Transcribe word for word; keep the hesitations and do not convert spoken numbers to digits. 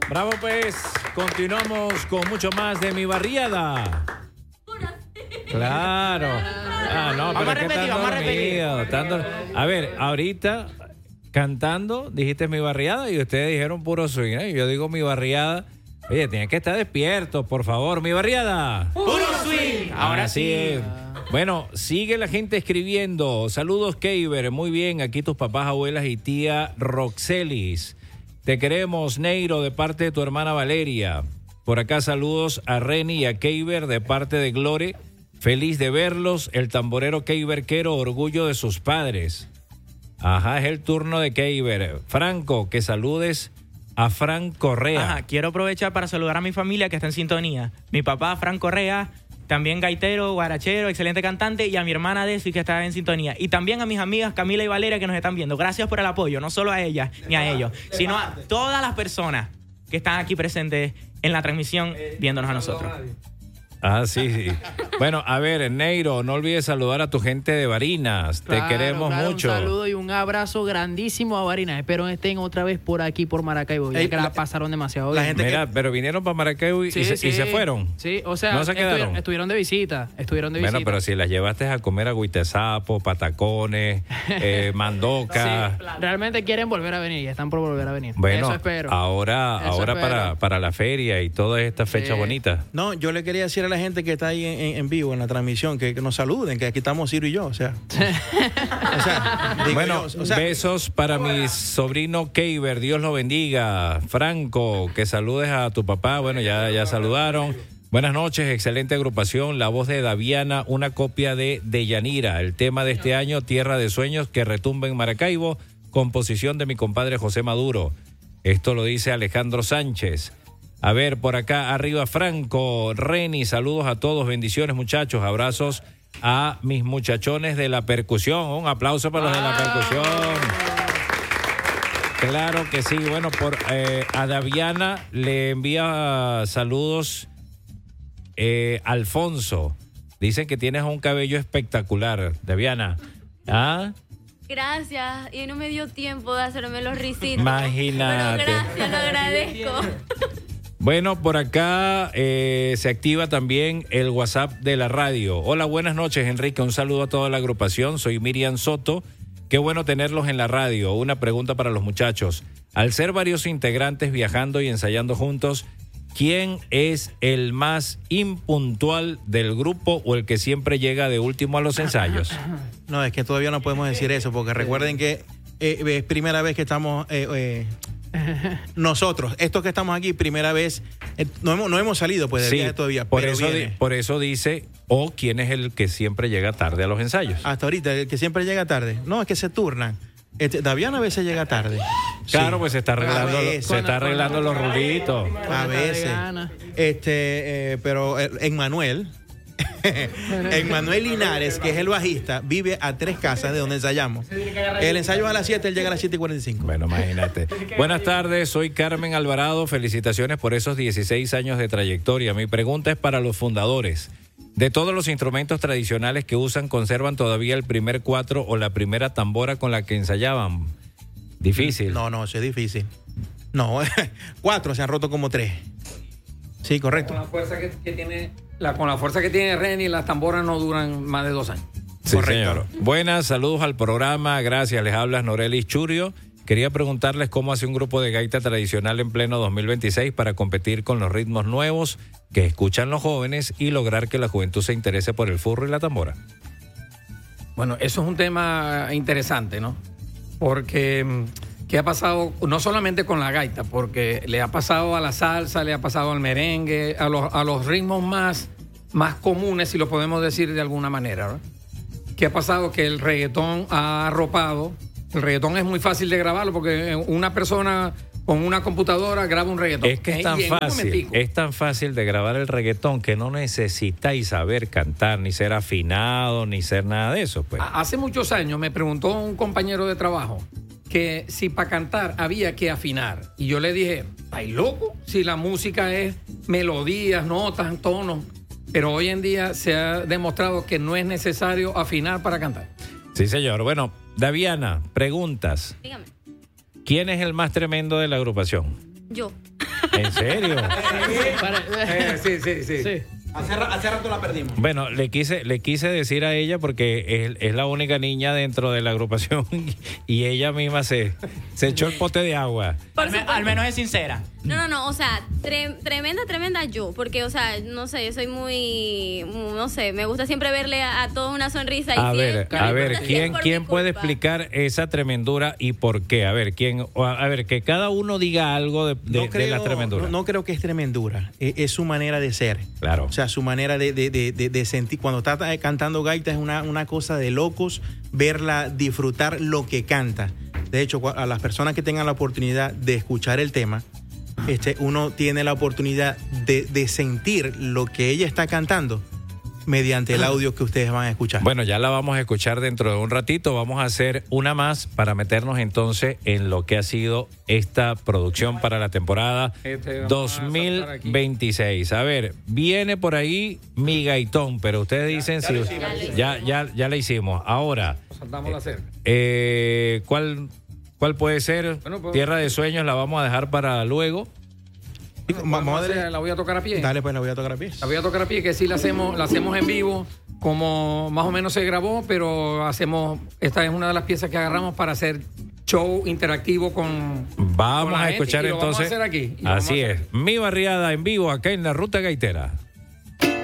Bravo, pues. Continuamos con mucho más de Mi Barriada. Claro. Ah, no, vamos pero a es que repetir, están vamos a repetir. dormidos, están dor- A ver, ahorita cantando dijiste Mi Barriada y ustedes dijeron puro swing, ¿eh? Yo digo Mi Barriada. Oye, tienen que estar despiertos, por favor. Mi Barriada. ¡Puro swing! Ahora Así sí. es. Bueno, sigue la gente escribiendo. Saludos, Keiber. Muy bien, aquí tus papás, abuelas y tía Roxelis. Te queremos, Neiro, de parte de tu hermana Valeria. Por acá saludos a Reni y a Keiber de parte de Glore. Feliz de verlos. El tamborero Keiber Quero, orgullo de sus padres. Ajá, es el turno de Keiber. Franco, que saludes a Fran Correa. Ajá, quiero aprovechar para saludar a mi familia que está en sintonía. Mi papá, Fran Correa, también gaitero, guarachero, excelente cantante, y a mi hermana Desi que está en sintonía. Y también a mis amigas Camila y Valeria que nos están viendo. Gracias por el apoyo, no solo a ellas ni a ellos, sino a todas las personas que están aquí presentes en la transmisión viéndonos a nosotros. Ah, sí, sí. Bueno, a ver, Neiro, no olvides saludar a tu gente de Barinas. Claro, Te queremos claro, mucho. Un saludo y un abrazo grandísimo a Barinas. Espero estén otra vez por aquí, por Maracaibo. Ya Ey, que la, la- pasaron demasiado la bien. gente- Mira, pero vinieron para Maracaibo y, Sí, y se, sí. y se fueron. Sí, o sea, ¿No se quedaron? estuvieron, estuvieron de visita. Estuvieron de Bueno, visita. pero si las llevaste a comer agüitesapo, patacones, eh, mandoca. Sí, realmente quieren volver a venir y están por volver a venir. Bueno, Eso espero. ahora, Eso ahora espero. para, para la feria y todas estas fechas Sí. bonitas. No, yo le quería decir a la gente que está ahí en, en- en vivo, en la transmisión, que, que nos saluden, que aquí estamos Ciro y yo, o sea. o sea, digo Bueno, yo, o sea, besos para mi sobrino Keiber, Dios lo bendiga. Franco, que saludes a tu papá, bueno, ya, ya saludaron. Buenas noches, excelente agrupación, la voz de Daviana, una copia de Deyanira, el tema de este año, Tierra de Sueños, que retumba en Maracaibo, composición de mi compadre José Maduro. Esto lo dice Alejandro Sánchez. A ver, por acá arriba Franco, Reni, saludos a todos, bendiciones muchachos, abrazos a mis muchachones de la percusión, un aplauso para los de la percusión. Claro que sí, bueno, por eh, a Daviana le envía saludos eh, Alfonso, dicen que tienes un cabello espectacular, Daviana. ¿Ah? Gracias, y no me dio tiempo de hacerme los risitos. Imagínate. Pero gracias, lo agradezco. Bueno, por acá eh, se activa también el WhatsApp de la radio. Hola, buenas noches, Enrique. Un saludo a toda la agrupación. Soy Miriam Soto. Qué bueno tenerlos en la radio. Una pregunta para los muchachos. Al ser varios integrantes viajando y ensayando juntos, ¿quién es el más impuntual del grupo o el que siempre llega de último a los ensayos? no, es que todavía no podemos decir eso, porque recuerden que eh, es primera vez que estamos... eh, eh, nosotros, estos que estamos aquí, primera vez, eh, no, hemos, no hemos salido pues de Sí, viaje todavía, por pero eso, di- viene. por eso dice, o quién es el que siempre llega tarde a los ensayos. Hasta ahorita, el que siempre llega tarde. No, es que se turnan. Este, Daviana a veces llega tarde. Claro, Sí. pues se está arreglando, A lo- veces. se está arreglando los rulitos. A veces. Este, eh, pero eh, en Manuel, en Manuel Linares, que es el bajista, vive a tres casas de donde ensayamos. El ensayo es a las siete, él llega a las siete y cuarenta y cinco. Bueno, imagínate. Buenas tardes, soy Carmen Alvarado. Felicitaciones por esos dieciséis años de trayectoria. Mi pregunta es para los fundadores. De todos los instrumentos tradicionales que usan, ¿conservan todavía el primer cuatro o la primera tambora con la que ensayaban? Difícil. No, no, eso es difícil. No, cuatro se han roto como tres. Sí, correcto. Con la fuerza que, que tiene, la, con la fuerza que tiene Reni, las tamboras no duran más de dos años. Sí, Correcto. señor. Buenas, saludos al programa. Gracias, les habla Norelis Churio. Quería preguntarles cómo hace un grupo de gaita tradicional en pleno dos mil veintiséis para competir con los ritmos nuevos que escuchan los jóvenes y lograr que la juventud se interese por el furro y la tambora. Bueno, eso es un tema interesante, ¿no? Porque mm, ¿qué ha pasado? No solamente con la gaita, porque le ha pasado a la salsa, le ha pasado al merengue, a los, a los ritmos más, más comunes, si lo podemos decir de alguna manera, ¿no? ¿Qué ha pasado? Que el reggaetón ha arropado. El reggaetón es muy fácil de grabarlo porque una persona con una computadora graba un reggaetón. Es que es Y tan en un fácil, momentico. es tan fácil de grabar el reggaetón que no necesitáis saber cantar, ni ser afinado, ni ser nada de eso, pues. Hace muchos años me preguntó un compañero de trabajo que si para cantar había que afinar. Y yo le dije, ¿ay loco? Si la música es melodías, notas, tonos. Pero hoy en día se ha demostrado que no es necesario afinar para cantar. Sí, señor. Bueno, Daviana, preguntas. Dígame. ¿Quién es el más tremendo de la agrupación? Yo. ¿En serio? Eh, sí, sí, sí. Sí. Hace, ra- hace rato la perdimos. Bueno, le quise, le quise decir a ella porque es, es la única niña dentro de la agrupación y ella misma se, se echó el pote de agua. Por Al, me- supuesto. al menos es sincera. No, no, no, o sea, tre- tremenda, tremenda yo, porque, o sea, no sé, yo soy muy, muy- no sé, me gusta siempre verle a, a todos una sonrisa. Y A si ver, es- a ver, si es ¿quién, por quién mi puede culpa. explicar esa tremendura y por qué? A ver, ¿quién? o A a ver, que cada uno diga algo de, de, de la tremendura. no, no creo que es tremendura, es, es su manera de ser. Claro. O sea, su manera de, de- de- de- de sentir. Cuando está eh, cantando gaita es una, una cosa de locos verla disfrutar lo que canta. De hecho, cua- a las personas que tengan la oportunidad de escuchar el tema, este, uno tiene la oportunidad de, de sentir lo que ella está cantando mediante el audio que ustedes van a escuchar. Bueno, ya la vamos a escuchar dentro de un ratito. Vamos a hacer una más para meternos entonces en lo que ha sido esta producción para la temporada Este, vamos a dos saltar mil aquí. veintiséis. A ver, viene por ahí mi gaitón, pero ustedes dicen si ya, ya, ya la hicimos. Ahora, Saltamos la cerca. eh, ¿cuál, ¿cuál puede ser? Bueno, pues- Tierra de Sueños la vamos a dejar para luego. Y vamos a Vamos a darle- hacer- la voy a tocar a pie. Dale, pues la voy a tocar a pie. La voy a tocar a pie, que sí la hacemos, la hacemos en vivo, como más o menos se grabó, pero hacemos, esta es una de las piezas que agarramos para hacer show interactivo con. Vamos con la a gente, escuchar y lo entonces. Vamos a hacer aquí. y lo vamos a Así hacer. es. Mi barriada en vivo acá en la Ruta Gaitera.